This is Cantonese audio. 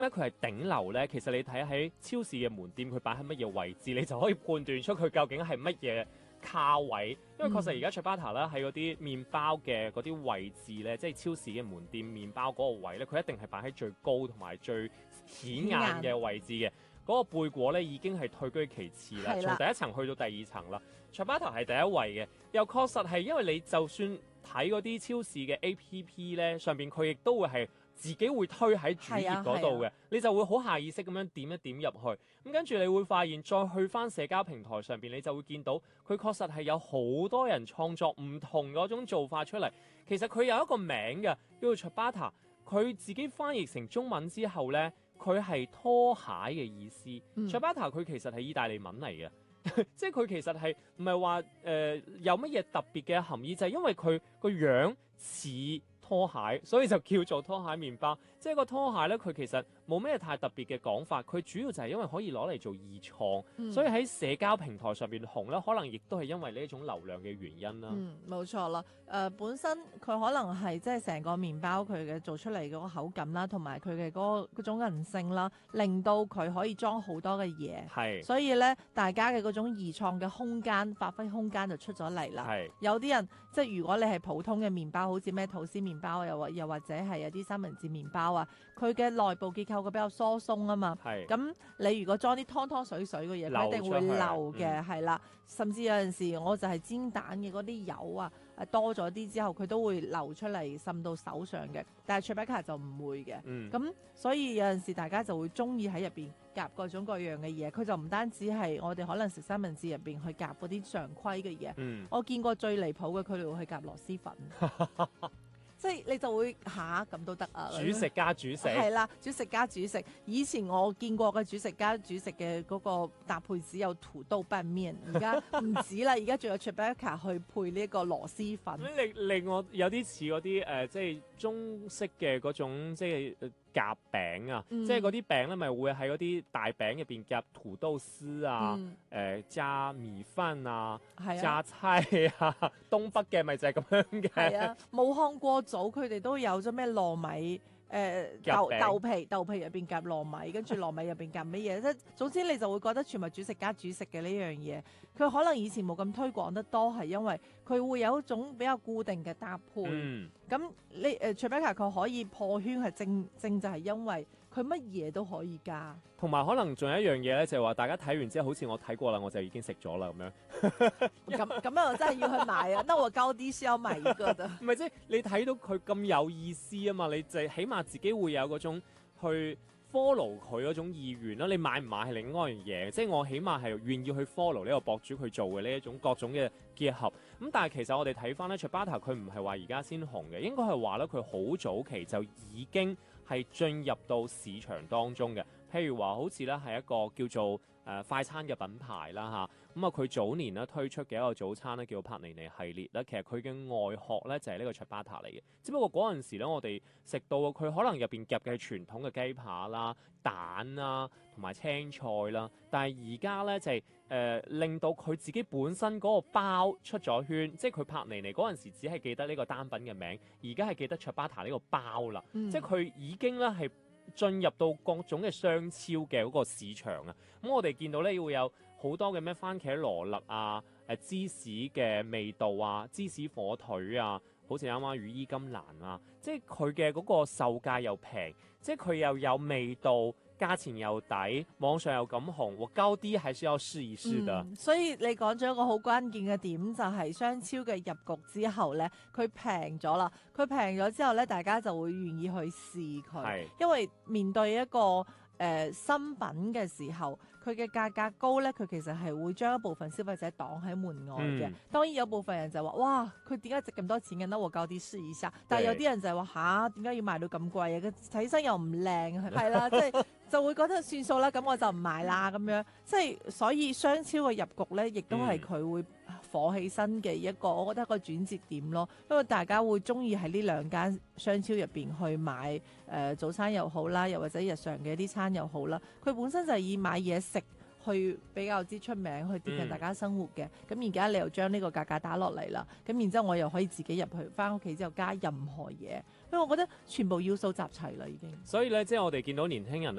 咧佢係頂樓咧，其實你睇喺超市嘅門店佢擺喺乜嘢位置，你就可以判斷出佢究竟係乜嘢卡位。因為確實而家 Ciabatta 啦喺嗰啲麵包嘅嗰啲位置咧，即係超市嘅門店麵包嗰個位咧，佢一定係擺喺最高同埋最顯眼嘅位置嘅。嗰個貝果咧已經係退居其次啦，從第一層去到第二層啦。Ciabatta 係第一位嘅，又確實係因為你就算睇嗰啲超市嘅 APP 咧，上邊佢亦都會係自己會推喺主頁嗰度嘅，你就會好下意識咁樣點一點入去，咁跟住你會發現再去翻社交平台上邊，你就會見到佢確實係有好多人創作唔同嗰種做法出嚟。其實佢有一個名嘅叫做 Ciabatta， 佢自己翻譯成中文之後呢，佢係拖鞋嘅意思。Ciabatta 佢其實係意大利文嚟嘅。即係佢其實係唔係話有乜嘢特別嘅含義，就係因為佢個樣似拖鞋，所以就叫做拖鞋麵包。即係個拖鞋咧，佢其實冇咩太特別嘅講法，佢主要就係因為可以攞嚟做二創，所以喺社交平台上邊紅咧，可能亦都係因為呢一種流量嘅原因啦。 冇錯啦。本身佢可能係即係成個麵包佢嘅做出嚟嗰個口感啦，同埋佢嘅嗰種韌性啦，令到佢可以裝好多嘅嘢。 係， 所以咧，大家嘅嗰種二創嘅空間、發揮空間就出咗嚟啦。 係， 有啲人即係如果你係普通嘅麵包，好似咩吐司麵包，又或者係有啲三文治麵包啊，佢嘅內部結構佢比較疏鬆啊嘛。 係。 咁你如果裝啲湯湯水水嘅嘢，佢一定會漏嘅，係啦。甚至有陣時我就係煎蛋嘅嗰啲油啊，多咗啲之後，佢都會流出嚟滲到手上嘅。但係 Ciabatta 就唔會嘅。咁所以有陣時大家就會中意喺入邊夾各種各樣嘅嘢。佢就唔單止係我哋可能食三文治入邊去夾嗰啲常規嘅嘢。我見過最離譜嘅，佢哋會去夾螺絲粉。即係你就會咁都得啊！ 主食加主食係啦，主食加主食。以前我見過嘅主食加主食嘅嗰個搭配只有土豆拌麵，而家唔止啦，而家仲有 Ciabatta 去配呢一個螺絲粉。 令我有啲似嗰啲即係中式嘅嗰種即係夾餅啊，即係嗰啲餅咧，咪會喺嗰啲大餅入邊夾土豆絲啊，加米飯啊，加菜啊，東北嘅咪就係咁樣嘅。 係啊，武漢過早佢哋都有咗咩糯米豆皮入邊夾糯米，跟住糯米入邊夾乜嘢？即總之你就會覺得全部主食加主食嘅呢樣嘢。佢可能以前冇咁推廣得多，係因為佢會有一種比較固定嘅搭配。咁你Ciabatta 佢可以破圈係正就係因為佢乜嘢都可以加。 同埋可能仲有一樣嘢咧，就係話大家睇完之後，好似我睇過啦，我就已經食咗啦咁樣。 咁樣我真係要去買啊！那我高啲先有買一個的。 唔係即係你睇到佢咁有意思啊嘛，你就起碼自己會有嗰種去 follow 佢嗰種意願啦。你買唔買係另外一樣嘢，即係我起碼係願意去 follow 呢個博主佢做嘅呢一種各種嘅結合。咁但係其實我哋睇翻咧 Ciabatta 佢唔係話而家先紅嘅，應該係話咧佢好早期就已經係進入到市場當中嘅。譬如話好似咧係一個叫做快餐嘅品牌啦嚇，咁佢早年咧推出嘅一個早餐咧叫帕尼尼系列咧，其實佢嘅外殼咧就係呢個 Ciabatta 嚟嘅。只不過嗰陣時咧，我哋食到佢可能入邊夾嘅係傳統嘅雞扒啦、蛋啦同埋青菜啦，但係而家咧就係令到佢自己本身嗰個包出咗圈，即係佢帕尼尼嗰陣時只係記得呢個單品嘅名，而家係記得 Ciabatta 呢個包啦，即係佢已經咧係進入到各種嘅商超嘅嗰個市場啊！咁我哋見到咧會有好多嘅咩番茄羅勒啊、芝士嘅味道啊、芝士火腿啊，好似啱啱羽衣甘藍啊，即係佢嘅嗰個售價又平，即係佢又有味道。價錢又抵，網上又咁紅，我高啲係需要試一試的。 所以你講咗一個好關鍵嘅點，就係商超嘅入局之後呢，佢平咗啦。佢平咗之後呢，大家就會願意去試佢，因為面對一個新品嘅時候，佢嘅價格高呢，佢其實係會將一部分消費者擋喺門外嘅。當然有部分人就話：哇，佢點解值咁多錢嘅？那我高啲試一下。但係有啲人就係話：點解要賣到咁貴啊？佢睇起身又唔靚，係啦，即係就會覺得算數啦，咁我就唔買啦咁樣。即係所以商超嘅入局呢，亦都係佢會火起身嘅一個，我覺得一個轉折點咯。因為大家會中意喺呢兩間商超入邊去買早餐又好啦，又或者日常嘅啲餐又好啦。佢本身就係以買嘢食去比較之出名，去貼近大家生活嘅。咁而家你又將呢個價格打落嚟啦，咁然之後我又可以自己入去返屋企之後加任何嘢， 因為我覺得全部要素集齊啦已經。 所以咧，即係我哋見到年輕人